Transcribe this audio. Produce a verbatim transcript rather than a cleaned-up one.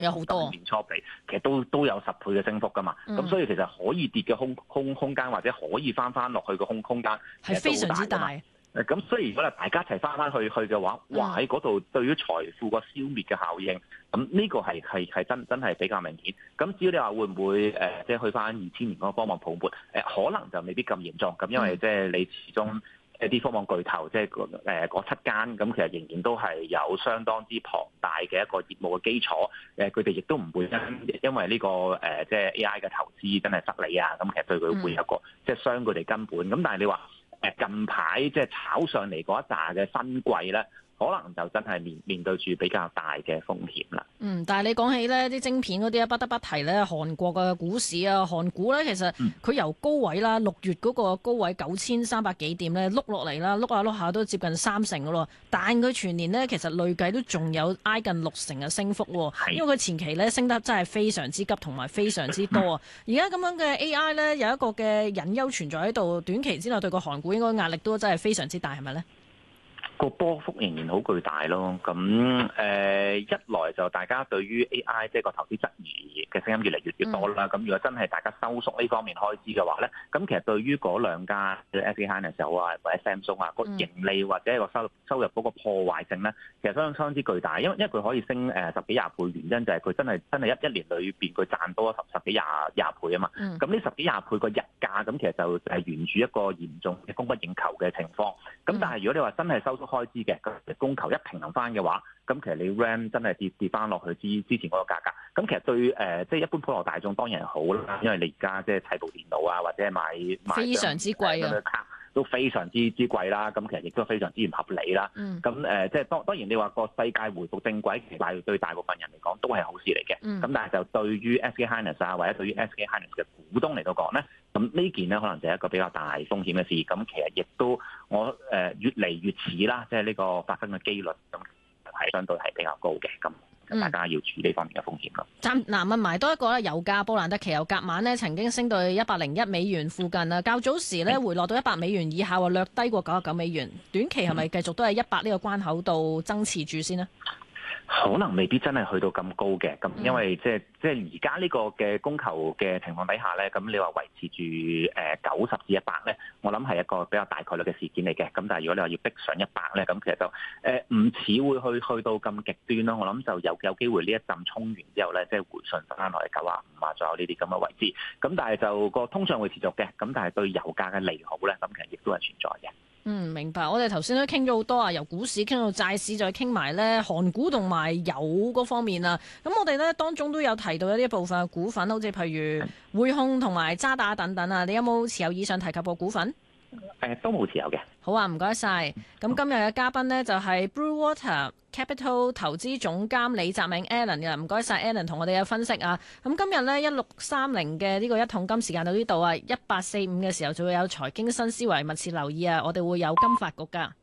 有好多年初比，其實都都有十倍嘅升幅噶嘛。咁、嗯、所以其實可以跌嘅空空空間，或者可以翻翻落去嘅空空間係非常之大。 咁所以如果咧大家一齊翻翻去去嘅話，哇喺嗰度對於財富個消滅嘅效應，咁呢個係係係真真係比較明顯。咁至於你話會唔會誒、呃、即係去翻二千年嗰個科網泡沫，誒、呃、可能就未必咁嚴重。咁因為即係你始終一啲科網巨頭，即係誒嗰七間，咁其實仍然都係有相當之龐大嘅一個業務嘅基礎。誒佢哋亦都唔會因因為呢、這個誒、呃、即係 A I 嘅投資真係失利啊，咁其實對佢會有個、嗯、即係傷佢哋根本。咁但係你話，誒近排即係炒上嚟嗰一紮嘅新貴咧，可能就真係面面對住比較大嘅風險啦。 嗯，但係你講起呢啲晶片嗰啲啊，不得不提咧韓國嘅股市啊，韓股咧其實佢由高位啦，六月嗰個高位九千三百幾點咧碌落嚟啦，碌下碌下都接近三成噶咯。但佢全年呢，其實累計都仲有挨近六成嘅升幅喎，因為佢前期咧升得真係非常之急同埋非常之多啊。而家咁樣嘅 A I 咧有一個嘅隱憂存在喺度，短期之內對個韓股應該壓力都真係非常之大，係咪呢？ 個波幅仍然好巨大咯，咁誒、呃、一來就大家對於 A I 即係個投資質疑嘅聲音越嚟越越多啦，咁、嗯、如果真係大家收縮呢方面開支嘅話咧，咁其實對於嗰兩家嘅 S K Hynix 啊或者 Samsung 啊個盈利或者個收入收入嗰個破壞性咧，其實相當相當之巨大，因為因為佢可以升誒十幾廿倍，原因就係佢真係真係一一年裏邊佢賺多十十幾廿廿倍啊嘛，咁呢、嗯、十幾廿倍個日價，咁其實就係沿住一個嚴重嘅供不應求嘅情況，咁但係如果你話真係收縮開支嘅，咁供求一平衡翻嘅話，咁其實你 RAM 真係跌跌翻落去之之前嗰個價格，咁其實對誒、呃、即係一般普羅大眾當然係好啦，因為你而家即係砌部電腦啊，或者係買買非常之貴啊， 卡都非常之之貴啦，咁其實亦都非常之唔合理啦。咁誒、嗯、即係當當然你話個世界回復正軌，其實對大部分人嚟講都係好事嚟嘅。咁、嗯、但係就對於 S K Hynix 啊或者對於 S K Hynix 嘅股東嚟到講咧，咁呢件咧可能就係一個比較大風險嘅事。咁其實亦都我誒越嚟越似啦，即係呢個發生嘅機率咁係相對係比較高嘅。咁大家要注意呢方面嘅風險咯。暫嗱問埋多一個咧，油價布蘭特期油隔晚咧曾經升到一百零一美元附近啊，較早時咧回落到一百美元以下，話略低過九十九美元。短期係咪繼續都係一百呢個關口度增持住先呢？ 可能未必真係去到咁高嘅，咁因為即係即係而家呢個嘅供求嘅情況底下咧，咁你話維持住誒九十至一百咧，我諗係一個比較大概率嘅事件嚟嘅。咁但係如果你話要逼上一百咧，咁其實就誒唔似會去去到咁極端咯。我諗就有有機會呢一陣衝完之後咧，即係回順翻落嚟九啊五啊左右呢啲咁嘅位置。咁但係就個通脹會持續嘅，咁但係對油價嘅利好咧，咁其實亦都係存在嘅。 嗯，明白。我哋頭先都傾咗好多啊，由股市傾到債市，再傾埋咧韓股同埋油嗰方面啊。咁我哋咧當中都有提到一啲部分嘅股份，好似譬如匯控同埋渣打等等啊。你有冇持有以上提及嘅股份？ 誒，都冇持有嘅。好啊，唔該晒。咁今日嘅嘉賓呢，就係 Blue Water Capital 投資總監李澤銘 Alan 嘅，唔該晒 Alan 同我哋嘅分析啊。咁今日呢，一六三零嘅呢個一桶金時間到呢度啊，一八四五嘅時候就會有財經新思維，密切留意啊，我哋會有金發局噶。